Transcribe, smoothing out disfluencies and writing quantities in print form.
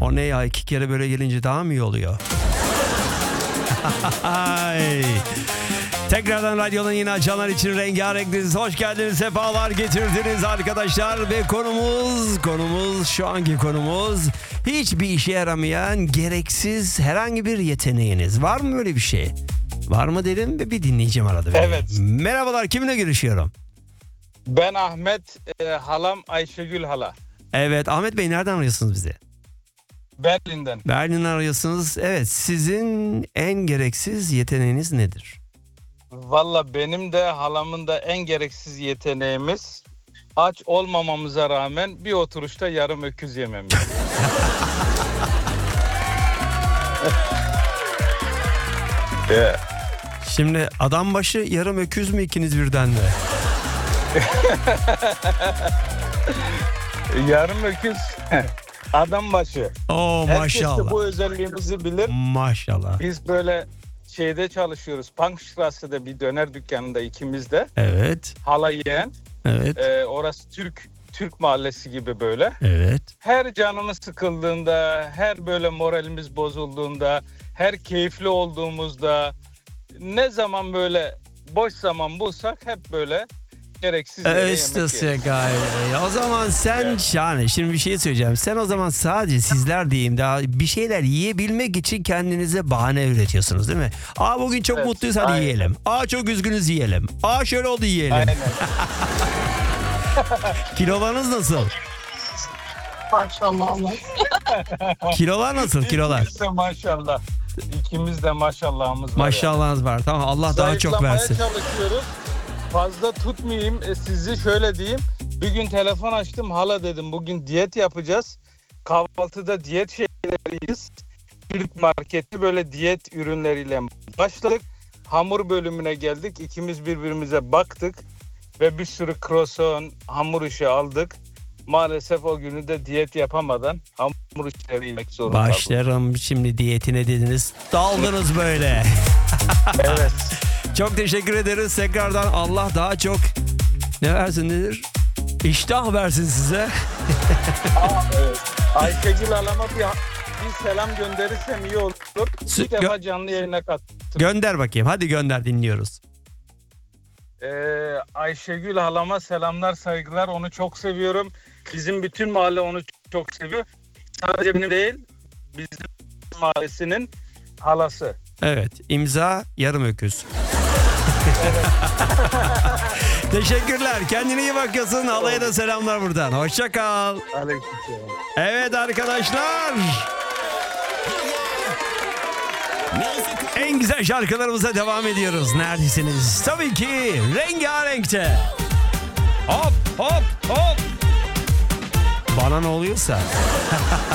O ne ya, 2 kere böyle gelince daha mı iyi oluyor? Ay. Tekrardan radyonun yine açanlar için rengarenktiniz. Hoş geldiniz, sefalar getirdiniz arkadaşlar. Ve konumuz şu anki konumuz hiçbir işe yaramayan gereksiz herhangi bir yeteneğiniz. Var mı böyle bir şey? Var mı dedim ve bir dinleyeceğim arada. Evet. Merhabalar, kiminle görüşüyorum? Ben Ahmet, halam Ayşegül hala. Evet, Ahmet Bey, nereden arıyorsunuz bizi? Berlin'den. Berlin'den arıyorsunuz. Evet, sizin en gereksiz yeteneğiniz nedir? Valla benim de halamın da en gereksiz yeteneğimiz aç olmamamıza rağmen bir oturuşta yarım öküz yememiz. Şimdi adam başı yarım öküz mü, ikiniz birden mi? Yarım öküz adam başı. Oo, Herkes de maşallah. bu özelliğimizi bilir. Maşallah. Biz böyle şeyde çalışıyoruz. Punkstrasse'de bir döner dükkanında ikimiz de. Evet. Hala yeğen. Evet. Orası Türk mahallesi gibi böyle. Evet. Her canımız sıkıldığında, her böyle moralimiz bozulduğunda, her keyifli olduğumuzda, ne zaman böyle boş zaman bulsak hep böyle gereksiz yere yemek yeriz. O zaman sen yani şimdi bir şey söyleyeceğim. Sen o zaman sadece sizler diyeyim daha bir şeyler yiyebilmek için kendinize bahane üretiyorsunuz değil mi? Aa, bugün çok Evet, mutluyuz, hadi aynen. yiyelim. Aa, çok üzgünüz, yiyelim. Aa, şöyle oldu, yiyelim. Aynen. Kilolarınız nasıl? Maşallah. Kilolar nasıl? Kilolar. İkimiz de maşallah. İkimiz de maşallahımız var. Maşallahınız var. Tamam, Allah daha çok versin. Zayıflamaya çalışıyoruz. Fazla tutmayayım. Sizi şöyle diyeyim. Bir gün telefon açtım. Hala dedim, bugün diyet yapacağız. Kahvaltıda diyet şeyleriyiz. Türk marketi böyle diyet ürünleriyle başladık. Hamur bölümüne geldik. İkimiz birbirimize baktık. Ve bir sürü croissant, hamur işi aldık. Maalesef o günü de diyet yapamadan hamur işleri yemek zorunda kaldık. Başlarım şimdi diyetine dediniz. Daldınız böyle. Evet. Çok teşekkür ederiz. Tekrardan Allah daha çok ne versin nedir? İştah versin size. Evet. Ayşegül halama bir selam gönderirsem iyi olur. Bir defa canlı yayına kattım. Gönder bakayım. Hadi gönder, dinliyoruz. Ayşegül halama selamlar, saygılar. Onu çok seviyorum. Bizim bütün mahalle onu çok seviyor. Sadece benim değil, bizim mahallesinin halası. Evet. İmza yarım öküz. Teşekkürler. Kendine iyi bakıyorsun. Halaya da selamlar buradan. Hoşça kal. Aleykümselam. Evet arkadaşlar. En güzel şarkılarımıza devam ediyoruz. Neredesiniz? Tabii ki Rengarenk'te. Hop hop hop. Bana ne oluyorsa.